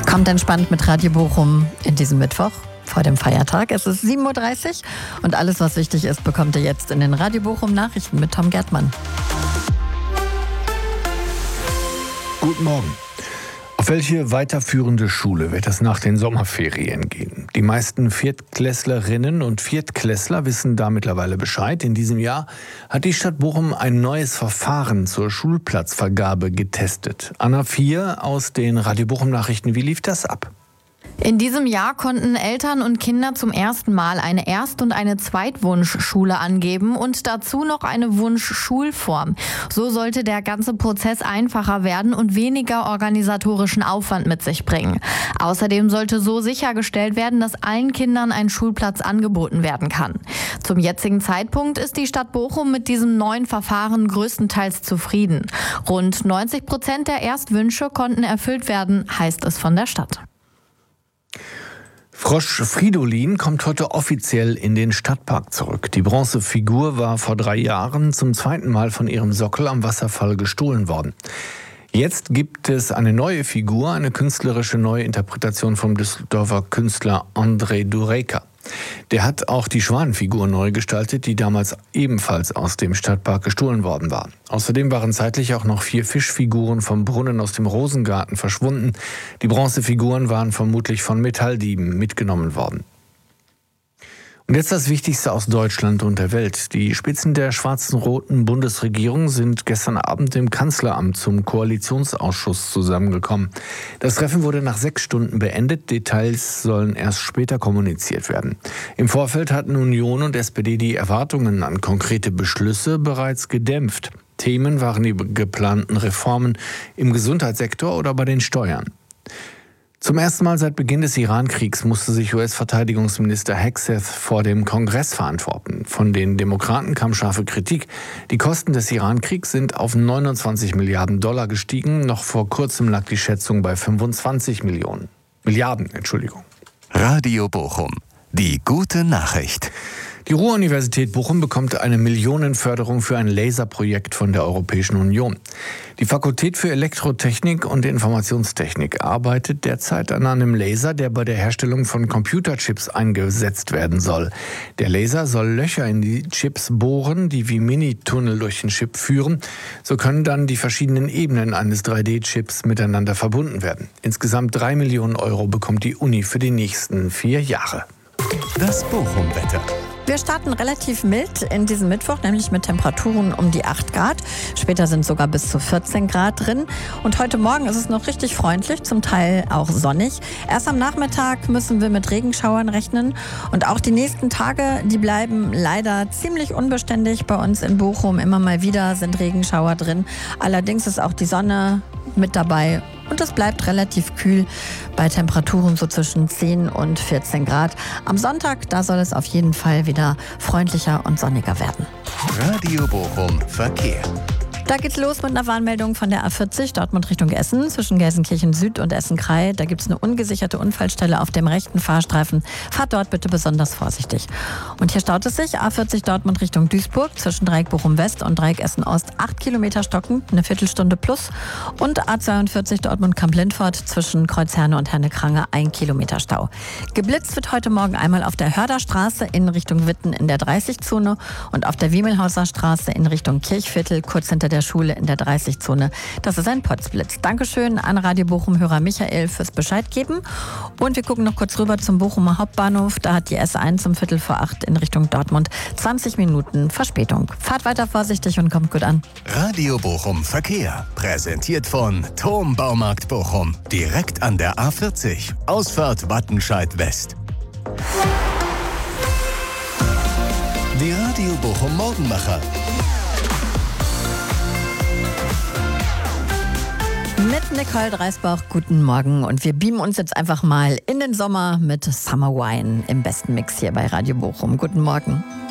Kommt entspannt mit Radio Bochum in diesem Mittwoch vor dem Feiertag. Es ist 7.30 Uhr und alles, was wichtig ist, bekommt ihr jetzt in den Radio Bochum Nachrichten mit Tom Gärtmann. Guten Morgen. Auf welche weiterführende Schule wird es nach den Sommerferien gehen? Die meisten Viertklässlerinnen und Viertklässler wissen da mittlerweile Bescheid. In diesem Jahr hat die Stadt Bochum ein neues Verfahren zur Schulplatzvergabe getestet. Anna Vier aus den Radio Bochum Nachrichten. Wie lief das ab? In diesem Jahr konnten Eltern und Kinder zum ersten Mal eine Erst- und eine Zweitwunschschule angeben und dazu noch eine Wunschschulform. So sollte der ganze Prozess einfacher werden und weniger organisatorischen Aufwand mit sich bringen. Außerdem sollte so sichergestellt werden, dass allen Kindern ein Schulplatz angeboten werden kann. Zum jetzigen Zeitpunkt ist die Stadt Bochum mit diesem neuen Verfahren größtenteils zufrieden. Rund 90% der Erstwünsche konnten erfüllt werden, heißt es von der Stadt. Frosch Fridolin kommt heute offiziell in den Stadtpark zurück. Die Bronzefigur war vor 3 Jahren zum zweiten Mal von ihrem Sockel am Wasserfall gestohlen worden. Jetzt gibt es eine neue Figur, eine künstlerische neue Interpretation vom Düsseldorfer Künstler André Dureka. Der hat auch die Schwanenfigur neu gestaltet, die damals ebenfalls aus dem Stadtpark gestohlen worden war. Außerdem waren zeitlich auch noch 4 Fischfiguren vom Brunnen aus dem Rosengarten verschwunden. Die Bronzefiguren waren vermutlich von Metalldieben mitgenommen worden. Und jetzt das Wichtigste aus Deutschland und der Welt. Die Spitzen der schwarz-roten Bundesregierung sind gestern Abend im Kanzleramt zum Koalitionsausschuss zusammengekommen. Das Treffen wurde nach 6 Stunden beendet. Details sollen erst später kommuniziert werden. Im Vorfeld hatten Union und SPD die Erwartungen an konkrete Beschlüsse bereits gedämpft. Themen waren die geplanten Reformen im Gesundheitssektor oder bei den Steuern. Zum ersten Mal seit Beginn des Iran-Kriegs musste sich US-Verteidigungsminister Hegseth vor dem Kongress verantworten. Von den Demokraten kam scharfe Kritik. Die Kosten des Iran-Kriegs sind auf 29 Milliarden Dollar gestiegen. Noch vor kurzem lag die Schätzung bei 25 Milliarden. Radio Bochum. Die gute Nachricht. Die Ruhr-Universität Bochum bekommt eine Millionenförderung für ein Laserprojekt von der Europäischen Union. Die Fakultät für Elektrotechnik und Informationstechnik arbeitet derzeit an einem Laser, der bei der Herstellung von Computerchips eingesetzt werden soll. Der Laser soll Löcher in die Chips bohren, die wie Minitunnel durch den Chip führen. So können dann die verschiedenen Ebenen eines 3D-Chips miteinander verbunden werden. Insgesamt 3 Millionen Euro bekommt die Uni für die nächsten 4 Jahre. Das Bochum-Wetter. Wir starten relativ mild in diesem Mittwoch, nämlich mit Temperaturen um die 8 Grad. Später sind sogar bis zu 14 Grad drin. Und heute Morgen ist es noch richtig freundlich, zum Teil auch sonnig. Erst am Nachmittag müssen wir mit Regenschauern rechnen. Und auch die nächsten Tage, die bleiben leider ziemlich unbeständig bei uns in Bochum. Immer mal wieder sind Regenschauer drin. Allerdings ist auch die Sonne mit dabei. Und es bleibt relativ kühl bei Temperaturen so zwischen 10 und 14 Grad. Am Sonntag, da soll es auf jeden Fall wieder freundlicher und sonniger werden. Radio Bochum Verkehr. Da geht's los mit einer Warnmeldung von der A40 Dortmund Richtung Essen zwischen Gelsenkirchen Süd und Essen-Krei. Da gibt's eine ungesicherte Unfallstelle auf dem rechten Fahrstreifen. Fahrt dort bitte besonders vorsichtig. Und hier staut es sich. A40 Dortmund Richtung Duisburg zwischen Dreieck Bochum West und Dreieck Essen Ost 8 Kilometer stockend, eine Viertelstunde plus. Und A42 Dortmund Kamp-Lindfort zwischen Kreuzherne und Herne-Krange 1 Kilometer Stau. Geblitzt wird heute Morgen einmal auf der Hörderstraße in Richtung Witten in der 30-Zone und auf der Wiemelhauser Straße in Richtung Kirchviertel kurz hinter der Schule in der 30-Zone. Das ist ein Potzblitz. Dankeschön an Radio Bochum-Hörer Michael fürs Bescheid geben. Und wir gucken noch kurz rüber zum Bochumer Hauptbahnhof. Da hat die S1 um 7:45 in Richtung Dortmund 20 Minuten Verspätung. Fahrt weiter vorsichtig und kommt gut an. Radio Bochum Verkehr. Präsentiert von Thom Baumarkt Bochum. Direkt an der A40. Ausfahrt Wattenscheid West. Die Radio Bochum Morgenmacher. Mit Nicole Dreisbach, guten Morgen. Und wir beamen uns jetzt einfach mal in den Sommer mit Summer Wine im besten Mix hier bei Radio Bochum. Guten Morgen.